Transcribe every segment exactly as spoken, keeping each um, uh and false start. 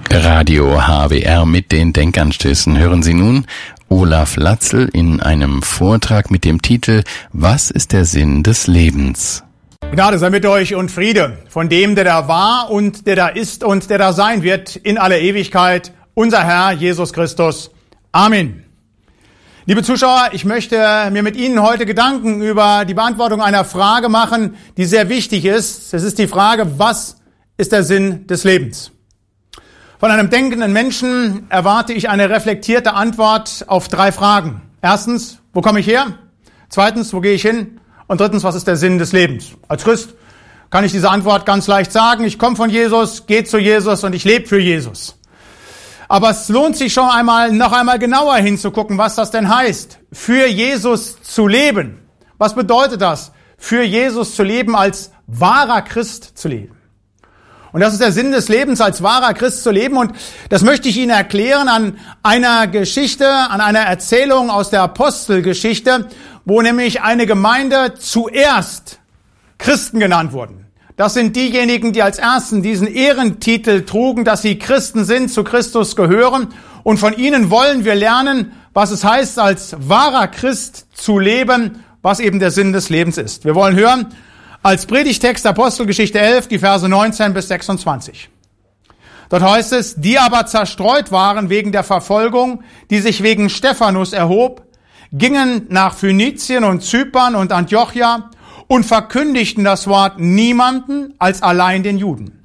Radio H W R mit den Denkanstößen hören Sie nun Olaf Latzel in einem Vortrag mit dem Titel Was ist der Sinn des Lebens? Gnade sei mit euch und Friede von dem, der da war und der da ist und der da sein wird in aller Ewigkeit, unser Herr Jesus Christus. Amen. Liebe Zuschauer, ich möchte mir mit Ihnen heute Gedanken über die Beantwortung einer Frage machen, die sehr wichtig ist. Es ist die Frage, was ist der Sinn des Lebens? Von einem denkenden Menschen erwarte ich eine reflektierte Antwort auf drei Fragen. Erstens, wo komme ich her? Zweitens, wo gehe ich hin? Und drittens, was ist der Sinn des Lebens? Als Christ kann ich diese Antwort ganz leicht sagen. Ich komme von Jesus, gehe zu Jesus und ich lebe für Jesus. Aber es lohnt sich schon einmal, noch einmal genauer hinzugucken, was das denn heißt, für Jesus zu leben. Was bedeutet das, für Jesus zu leben, als wahrer Christ zu leben? Und das ist der Sinn des Lebens, als wahrer Christ zu leben. Und das möchte ich Ihnen erklären an einer Geschichte, an einer Erzählung aus der Apostelgeschichte, wo nämlich eine Gemeinde zuerst Christen genannt wurden. Das sind diejenigen, die als Ersten diesen Ehrentitel trugen, dass sie Christen sind, zu Christus gehören. Und von ihnen wollen wir lernen, was es heißt, als wahrer Christ zu leben, was eben der Sinn des Lebens ist. Wir wollen hören, als Predigtext Apostelgeschichte elf, die Verse neunzehn bis sechsundzwanzig. Dort heißt es, die aber zerstreut waren wegen der Verfolgung, die sich wegen Stephanus erhob, gingen nach Phönizien und Zypern und Antiochia und verkündigten das Wort niemanden als allein den Juden.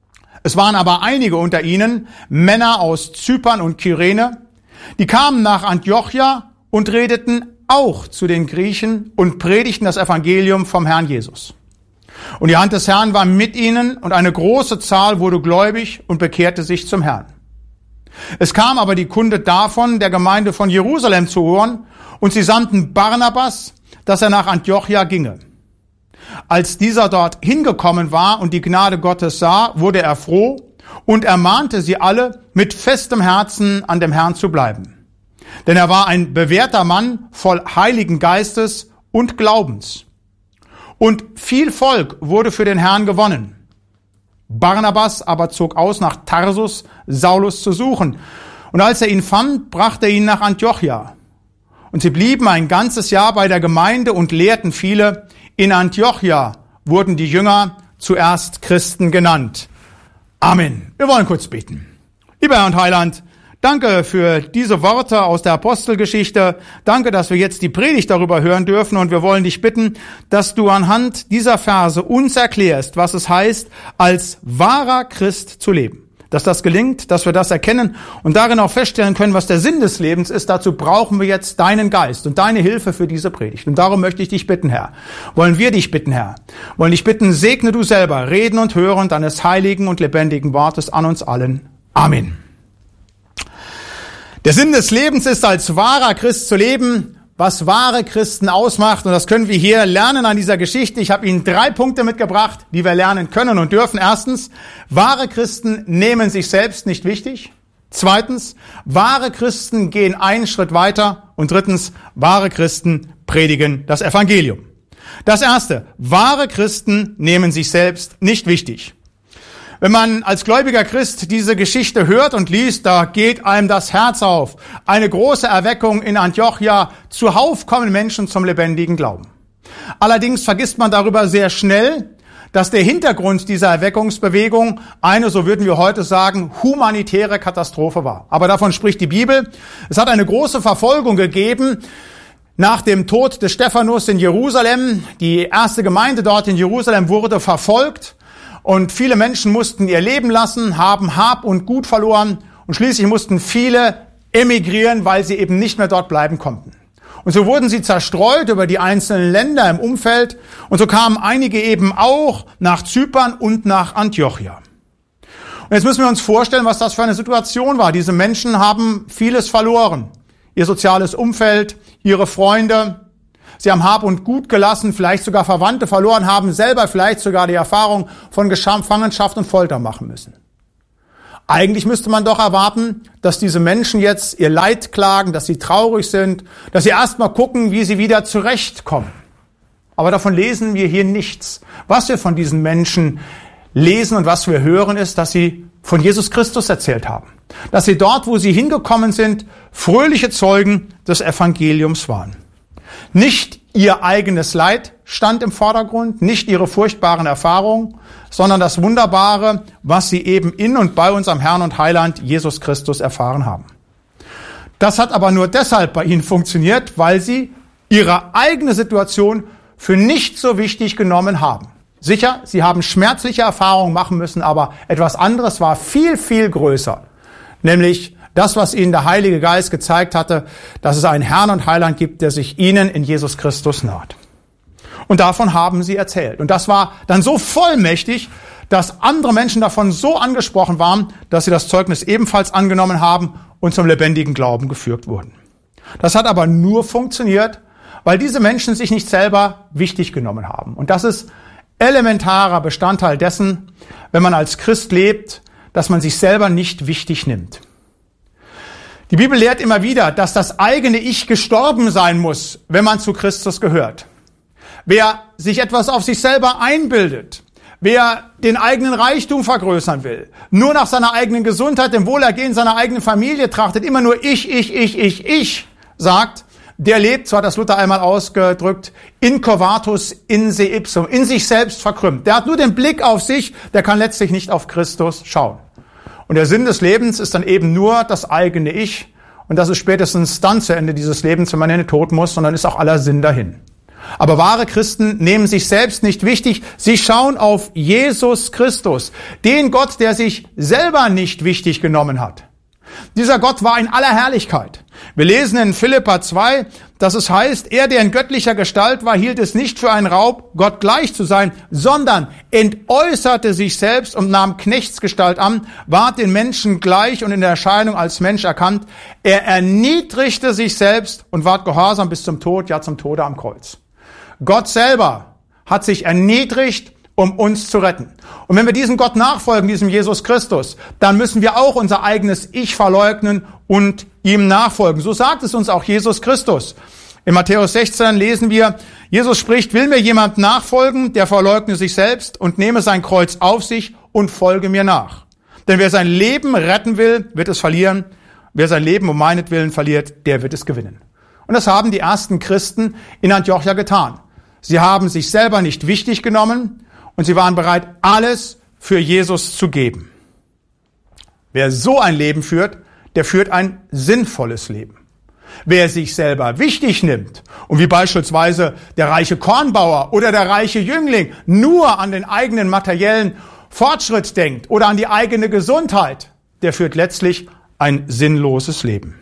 Es waren aber einige unter ihnen, Männer aus Zypern und Kyrene, die kamen nach Antiochia und redeten auch zu den Griechen und predigten das Evangelium vom Herrn Jesus. Und die Hand des Herrn war mit ihnen und eine große Zahl wurde gläubig und bekehrte sich zum Herrn. Es kam aber die Kunde davon der Gemeinde von Jerusalem zu Ohren und sie sandten Barnabas, dass er nach Antiochia ginge. Als dieser dort hingekommen war und die Gnade Gottes sah, wurde er froh und ermahnte sie alle, mit festem Herzen an dem Herrn zu bleiben. Denn er war ein bewährter Mann voll Heiligen Geistes und Glaubens. Und viel Volk wurde für den Herrn gewonnen. Barnabas aber zog aus nach Tarsus, Saulus zu suchen. Und als er ihn fand, brachte er ihn nach Antiochia. Und sie blieben ein ganzes Jahr bei der Gemeinde und lehrten viele. In Antiochia wurden die Jünger zuerst Christen genannt. Amen. Wir wollen kurz beten. Lieber Herr und Heiland, danke für diese Worte aus der Apostelgeschichte. Danke, dass wir jetzt die Predigt darüber hören dürfen. Und wir wollen dich bitten, dass du anhand dieser Verse uns erklärst, was es heißt, als wahrer Christ zu leben. Dass das gelingt, dass wir das erkennen und darin auch feststellen können, was der Sinn des Lebens ist. Dazu brauchen wir jetzt deinen Geist und deine Hilfe für diese Predigt. Und darum möchte ich dich bitten, Herr. Wollen wir dich bitten, Herr. Wollen dich bitten, segne du selber Reden und Hören deines heiligen und lebendigen Wortes an uns allen. Amen. Der Sinn des Lebens ist, als wahrer Christ zu leben, was wahre Christen ausmacht. Und das können wir hier lernen an dieser Geschichte. Ich habe Ihnen drei Punkte mitgebracht, die wir lernen können und dürfen. Erstens, wahre Christen nehmen sich selbst nicht wichtig. Zweitens, wahre Christen gehen einen Schritt weiter. Und drittens, wahre Christen predigen das Evangelium. Das erste, wahre Christen nehmen sich selbst nicht wichtig. Wenn man als gläubiger Christ diese Geschichte hört und liest, da geht einem das Herz auf. Eine große Erweckung in Antiochia, zuhauf kommen Menschen zum lebendigen Glauben. Allerdings vergisst man darüber sehr schnell, dass der Hintergrund dieser Erweckungsbewegung eine, so würden wir heute sagen, humanitäre Katastrophe war. Aber davon spricht die Bibel. Es hat eine große Verfolgung gegeben nach dem Tod des Stephanus in Jerusalem. Die erste Gemeinde dort in Jerusalem wurde verfolgt. Und viele Menschen mussten ihr Leben lassen, haben Hab und Gut verloren und schließlich mussten viele emigrieren, weil sie eben nicht mehr dort bleiben konnten. Und so wurden sie zerstreut über die einzelnen Länder im Umfeld und so kamen einige eben auch nach Zypern und nach Antiochia. Und jetzt müssen wir uns vorstellen, was das für eine Situation war. Diese Menschen haben vieles verloren. Ihr soziales Umfeld, ihre Freunde. Sie haben Hab und Gut gelassen, vielleicht sogar Verwandte verloren, haben selber vielleicht sogar die Erfahrung von Gefangenschaft und Folter machen müssen. Eigentlich müsste man doch erwarten, dass diese Menschen jetzt ihr Leid klagen, dass sie traurig sind, dass sie erstmal gucken, wie sie wieder zurechtkommen. Aber davon lesen wir hier nichts. Was wir von diesen Menschen lesen und was wir hören, ist, dass sie von Jesus Christus erzählt haben. Dass sie dort, wo sie hingekommen sind, fröhliche Zeugen des Evangeliums waren. Nicht ihr eigenes Leid stand im Vordergrund, nicht ihre furchtbaren Erfahrungen, sondern das Wunderbare, was sie eben in und bei unserem Herrn und Heiland Jesus Christus erfahren haben. Das hat aber nur deshalb bei ihnen funktioniert, weil sie ihre eigene Situation für nicht so wichtig genommen haben. Sicher, sie haben schmerzliche Erfahrungen machen müssen, aber etwas anderes war viel, viel größer. Nämlich das, was ihnen der Heilige Geist gezeigt hatte, dass es einen Herrn und Heiland gibt, der sich ihnen in Jesus Christus naht. Und davon haben sie erzählt. Und das war dann so vollmächtig, dass andere Menschen davon so angesprochen waren, dass sie das Zeugnis ebenfalls angenommen haben und zum lebendigen Glauben geführt wurden. Das hat aber nur funktioniert, weil diese Menschen sich nicht selber wichtig genommen haben. Und das ist elementarer Bestandteil dessen, wenn man als Christ lebt, dass man sich selber nicht wichtig nimmt. Die Bibel lehrt immer wieder, dass das eigene Ich gestorben sein muss, wenn man zu Christus gehört. Wer sich etwas auf sich selber einbildet, wer den eigenen Reichtum vergrößern will, nur nach seiner eigenen Gesundheit, dem Wohlergehen seiner eigenen Familie trachtet, immer nur ich, ich, ich, ich, ich sagt, der lebt, so hat das Luther einmal ausgedrückt, incurvatus in se ipsum, in sich selbst verkrümmt. Der hat nur den Blick auf sich, der kann letztlich nicht auf Christus schauen. Und der Sinn des Lebens ist dann eben nur das eigene Ich. Und das ist spätestens dann zu Ende dieses Lebens, wenn man in den Tod muss, und dann ist auch aller Sinn dahin. Aber wahre Christen nehmen sich selbst nicht wichtig. Sie schauen auf Jesus Christus, den Gott, der sich selber nicht wichtig genommen hat. Dieser Gott war in aller Herrlichkeit. Wir lesen in Philipper zwei, dass es heißt, er, der in göttlicher Gestalt war, hielt es nicht für einen Raub, Gott gleich zu sein, sondern entäußerte sich selbst und nahm Knechtsgestalt an, ward den Menschen gleich und in der Erscheinung als Mensch erkannt. Er erniedrigte sich selbst und ward gehorsam bis zum Tod, ja zum Tode am Kreuz. Gott selber hat sich erniedrigt, um uns zu retten. Und wenn wir diesem Gott nachfolgen, diesem Jesus Christus, dann müssen wir auch unser eigenes Ich verleugnen und ihm nachfolgen. So sagt es uns auch Jesus Christus. In Matthäus sechzehn lesen wir, Jesus spricht, will mir jemand nachfolgen, der verleugne sich selbst und nehme sein Kreuz auf sich und folge mir nach. Denn wer sein Leben retten will, wird es verlieren. Wer sein Leben um meinetwillen verliert, der wird es gewinnen. Und das haben die ersten Christen in Antiochia getan. Sie haben sich selber nicht wichtig genommen und sie waren bereit, alles für Jesus zu geben. Wer so ein Leben führt, der führt ein sinnvolles Leben. Wer sich selber wichtig nimmt und wie beispielsweise der reiche Kornbauer oder der reiche Jüngling nur an den eigenen materiellen Fortschritt denkt oder an die eigene Gesundheit, der führt letztlich ein sinnloses Leben.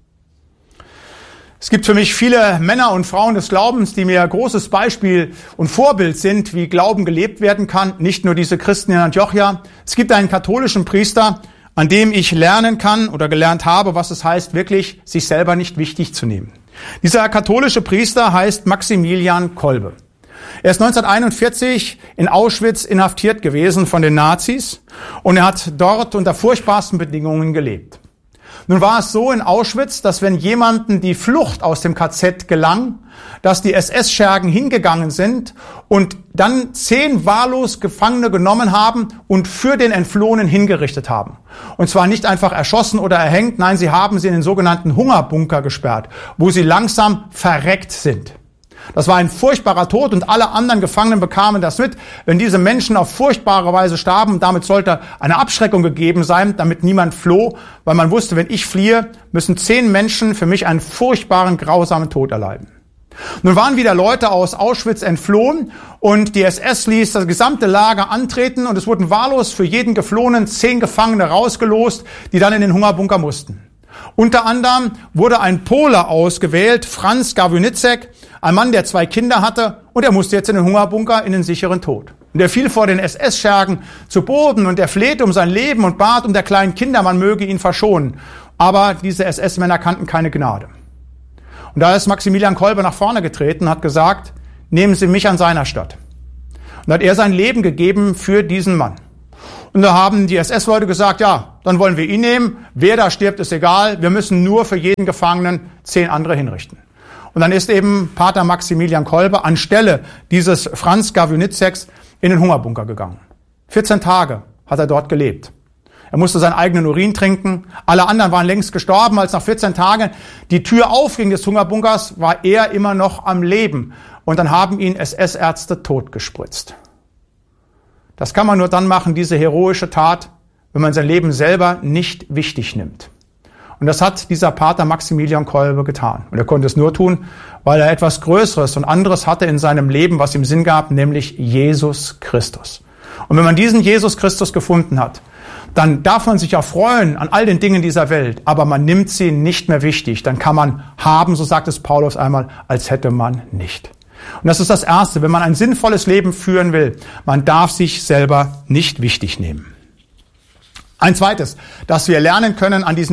Es gibt für mich viele Männer und Frauen des Glaubens, die mir großes Beispiel und Vorbild sind, wie Glauben gelebt werden kann. Nicht nur diese Christen in Antiochia. Es gibt einen katholischen Priester, an dem ich lernen kann oder gelernt habe, was es heißt, wirklich sich selber nicht wichtig zu nehmen. Dieser katholische Priester heißt Maximilian Kolbe. Er ist neunzehnhunderteinundvierzig in Auschwitz inhaftiert gewesen von den Nazis und er hat dort unter furchtbarsten Bedingungen gelebt. Nun war es so in Auschwitz, dass wenn jemanden die Flucht aus dem K Z gelang, dass die S S-Schergen hingegangen sind und dann zehn wahllos Gefangene genommen haben und für den Entflohenen hingerichtet haben. Und zwar nicht einfach erschossen oder erhängt, nein, sie haben sie in den sogenannten Hungerbunker gesperrt, wo sie langsam verreckt sind. Das war ein furchtbarer Tod und alle anderen Gefangenen bekamen das mit, wenn diese Menschen auf furchtbare Weise starben. Damit sollte eine Abschreckung gegeben sein, damit niemand floh, weil man wusste, wenn ich fliehe, müssen zehn Menschen für mich einen furchtbaren, grausamen Tod erleiden. Nun waren wieder Leute aus Auschwitz entflohen und die S S ließ das gesamte Lager antreten und es wurden wahllos für jeden Geflohenen zehn Gefangene rausgelost, die dann in den Hungerbunker mussten. Unter anderem wurde ein Pole ausgewählt, Franz Gawunicek, ein Mann, der zwei Kinder hatte, und er musste jetzt in den Hungerbunker in den sicheren Tod. Und er fiel vor den S S-Schergen zu Boden und er flehte um sein Leben und bat um der kleinen Kinder, man möge ihn verschonen. Aber diese S S-Männer kannten keine Gnade. Und da ist Maximilian Kolbe nach vorne getreten und hat gesagt, nehmen Sie mich an seiner Stadt. Und hat er sein Leben gegeben für diesen Mann. Und da haben die S S-Leute gesagt, ja, dann wollen wir ihn nehmen. Wer da stirbt, ist egal. Wir müssen nur für jeden Gefangenen zehn andere hinrichten. Und dann ist eben Pater Maximilian Kolbe anstelle dieses Franz Gawuniceks in den Hungerbunker gegangen. vierzehn Tage hat er dort gelebt. Er musste seinen eigenen Urin trinken. Alle anderen waren längst gestorben. Als nach vierzehn Tagen die Tür aufging des Hungerbunkers, war er immer noch am Leben. Und dann haben ihn S S-Ärzte totgespritzt. Das kann man nur dann machen, diese heroische Tat, wenn man sein Leben selber nicht wichtig nimmt. Und das hat dieser Pater Maximilian Kolbe getan. Und er konnte es nur tun, weil er etwas Größeres und anderes hatte in seinem Leben, was ihm Sinn gab, nämlich Jesus Christus. Und wenn man diesen Jesus Christus gefunden hat, dann darf man sich ja freuen an all den Dingen dieser Welt, aber man nimmt sie nicht mehr wichtig. Dann kann man haben, so sagt es Paulus einmal, als hätte man nicht. Und das ist das Erste, wenn man ein sinnvolles Leben führen will, man darf sich selber nicht wichtig nehmen. Ein zweites, das wir lernen können an diesen